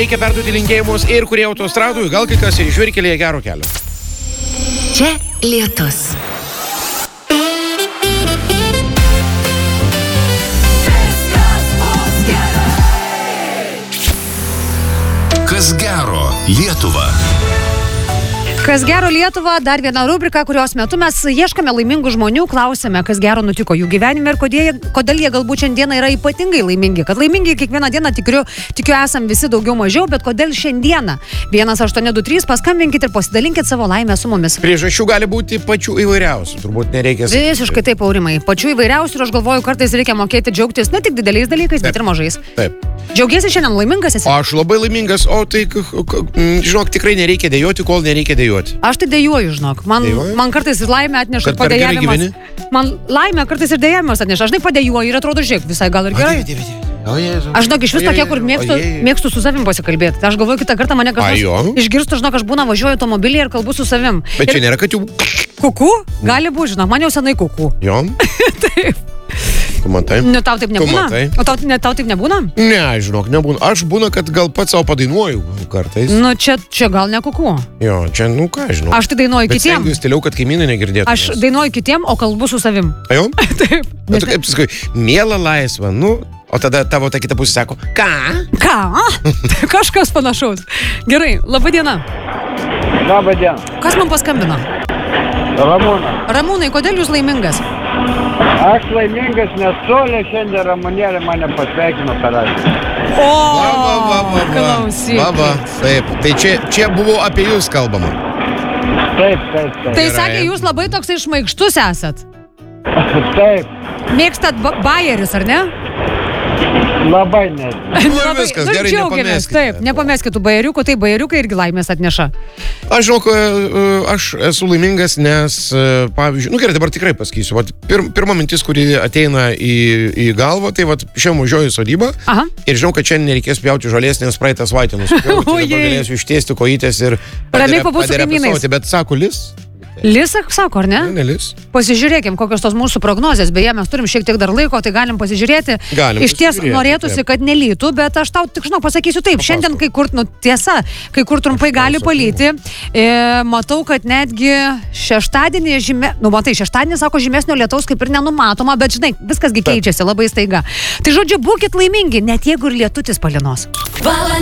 reikia perduoti linkėjimus ir kurie autostradų, gal kai kas ir žvyrkelėje gero kelio. Čia lietus. Kas gero Lietuva? Kas gero Lietuva, dar viena rubrika, kurios metu mes ieškome laimingų žmonių, klausime, kas gero nutiko jų gyvenime ir kodėl jie galbūt šiandieną yra ypatingai laimingi. Kad laimingi kiekvieną dieną tikiu esam visi daugiau mažiau, bet kodėl šiandieną? 1823, paskambinkit ir pasidalinkit savo laimę su mumis. Priežasčių gali būti pačių įvairiausių, turbūt nereikia. Visiškai taip, Aurimai. Pačių įvairiausių ir aš galvoju, kartais reikia mokėti džiaugtis ne tik dideliais dalykais, bet ir mažais. Taip. Džiaugiesi šiandien, laimingas esi? Aš labai laimingas, o tai, žinok, tikrai nereikia dejoti, kol nereikia dejoti. Aš tai dejuoju, žinok. Man kartais laimę atneša ir padėjavimas. Man laimę kartais ir dėjavimas atneša. Aš tai padėjuoju ir atrodo, žiūrėk, visai gal ir gerai. Aš, žinok, iš vis tokia, kur mėgstu su savim pasikalbėti. Aš galvoju, kitą kartą mane kas išgirstu, žinok, aš būna važiuoju automobilį ir kalbu su savim. Bet čia nėra, kad jau... Kuku? Gali būti, žinok, man jau senai kuku. Jo? Taip. Tu matai? Ne, tau taip nebūna? O tau taip nebūna? Ne, žinok, nebūna. Aš būna, kad gal pats savo padainuoju kartais. Nu, čia gal ne kuku. Jo, čia, nu ką, žinok. Aš tai dainuoju kitiem. Bet stengiuosi toliau, kad kaimynai negirdėtų. Aš dainuoju kitiem, o kalbu su savim. Jo? Taip. Bet tu kaip sakai, miela laisva, nu, o tada tavo ta kita pusė sako, ką? Ką? Kažkas panašaus. Gerai, laba diena. Labą dieną. Kas man paskambino? Ramūnas. Ramūnai, kodėl jūs laimingas? Aš laimingas, nes Solė šiandien Ramonėlė mane pasveikino per radiją. O, klausyk. Va, taip. Tai čia buvo apie jūs kalbama. Taip. Tai sakė, jūs labai toksai šmaikštus esat. Taip. Mėgstat bajerius, ar ne? Labai net. Nu, viskas, gerai, džiaugiamės, taip, nepameskit tų bajeriukų, tai bajeriukai irgi laimės atneša. Aš žinok, aš esu laimingas, nes, pavyzdžiui, nu gerai, dabar tikrai pasakysiu, pirma mintis, kuri ateina į galvą, tai šiandien važiuoju į sodybą ir žinau, kad šiandien nereikės pjauti žolės, nes praeitą savaitę nusipjauti, dabar galėsiu ištiesti kojytės ir paderepasauti, bet sako lis. Lis, sako, ar ne? Ne lis. Pasižiūrėkim, kokios tos mūsų prognozės. Beje, mes turim šiek tiek dar laiko, tai galim pasižiūrėti. Iš ties norėtųsi, kad nelytų, bet aš tau tik, žinau, pasakysiu taip. Šiandien kai kur, tiesa, kai kur trumpai gali palyti. Matau, kad netgi šeštadienį šeštadienį, sako, žymesnio lietaus kaip ir nenumatoma, bet žinai, viskasgi keičiasi labai staiga. Tai žodžiu, būkit laimingi, net jeigu ir lietutis palinos.